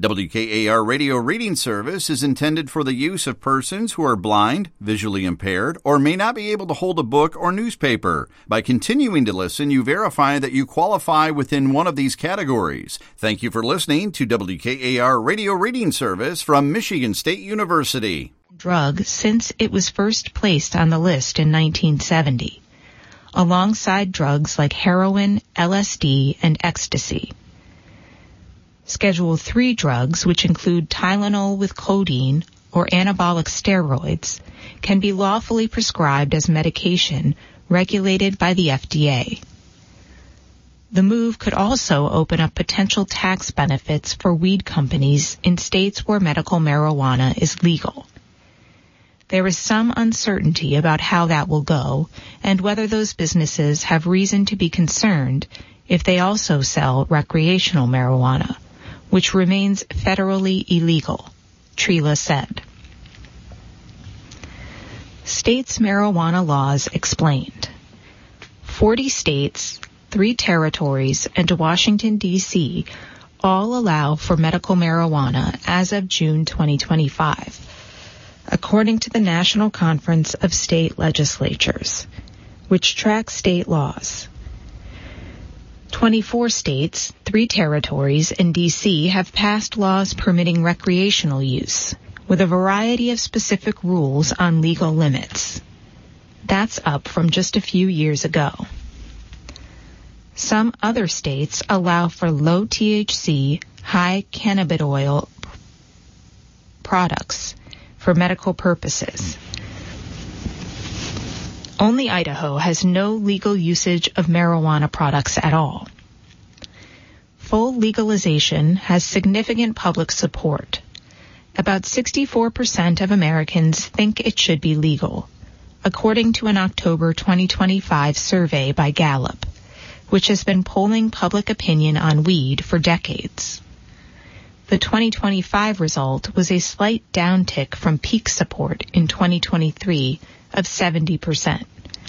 WKAR Radio Reading Service is intended for the use of persons who are blind, visually impaired, or may not be able to hold a book or newspaper. By continuing to listen, you verify that you qualify within one of these categories. Thank you for listening to WKAR Radio Reading Service from Michigan State University. Drug since it was first placed on the list in 1970, alongside drugs like heroin, LSD, and ecstasy. Schedule 3 drugs, which include Tylenol with codeine or anabolic steroids, can be lawfully prescribed as medication regulated by the FDA. The move could also open up potential tax benefits for weed companies in states where medical marijuana is legal. There is some uncertainty about how that will go and whether those businesses have reason to be concerned if they also sell recreational marijuana, which remains federally illegal, Trela said. States' marijuana laws explained. 40 states, 3 territories, and Washington, D.C. all allow for medical marijuana as of June 2025, according to the National Conference of State Legislatures, which tracks state laws. 24 states, 3 territories, and D.C. have passed laws permitting recreational use, with a variety of specific rules on legal limits. That's up from just a few years ago. Some other states allow for low THC, high cannabidiol products for medical purposes. Only Idaho has no legal usage of marijuana products at all. Full legalization has significant public support. About 64% of Americans think it should be legal, according to an October 2025 survey by Gallup, which has been polling public opinion on weed for decades. The 2025 result was a slight downtick from peak support in 2023 of 70%.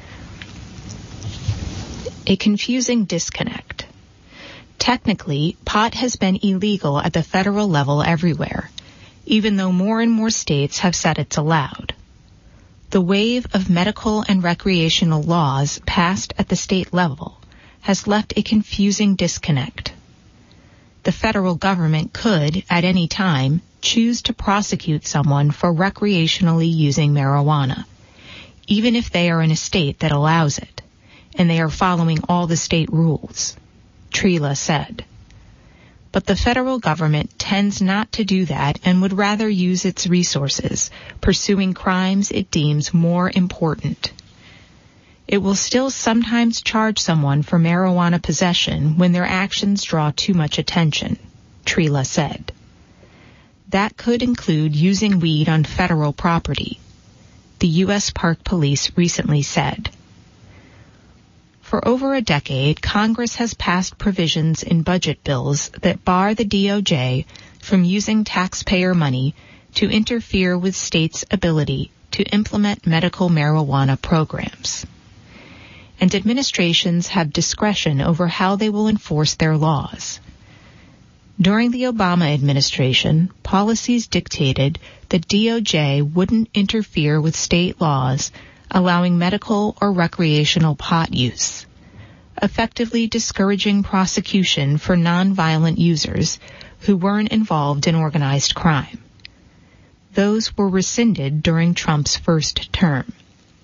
A confusing disconnect. Technically, pot has been illegal at the federal level everywhere, even though more and more states have said it's allowed. The wave of medical and recreational laws passed at the state level has left a confusing disconnect. The federal government could, at any time, choose to prosecute someone for recreationally using marijuana, even if they are in a state that allows it, and they are following all the state rules, Trela said. But the federal government tends not to do that and would rather use its resources pursuing crimes it deems more important. It will still sometimes charge someone for marijuana possession when their actions draw too much attention, Trela said. That could include using weed on federal property, the U.S. Park Police recently said. For over a decade, Congress has passed provisions in budget bills that bar the DOJ from using taxpayer money to interfere with states' ability to implement medical marijuana programs. And administrations have discretion over how they will enforce their laws. During the Obama administration, policies dictated that DOJ wouldn't interfere with state laws allowing medical or recreational pot use, effectively discouraging prosecution for nonviolent users who weren't involved in organized crime. Those were rescinded during Trump's first term.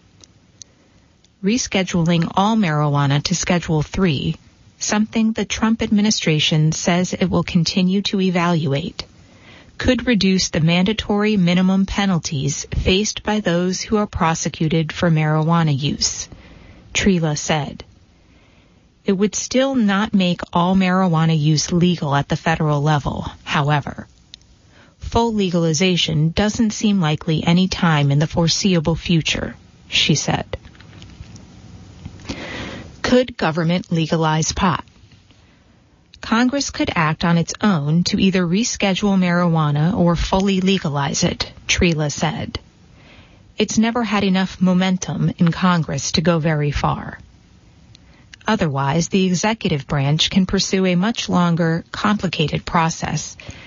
Rescheduling all marijuana to Schedule 3, something the Trump administration says it will continue to evaluate, could reduce the mandatory minimum penalties faced by those who are prosecuted for marijuana use, Trela said. It would still not make all marijuana use legal at the federal level, however. Full legalization doesn't seem likely any time in the foreseeable future, she said. Could government legalize pot? Congress could act on its own to either reschedule marijuana or fully legalize it, Trela said. It's never had enough momentum in Congress to go very far. Otherwise, the executive branch can pursue a much longer, complicated process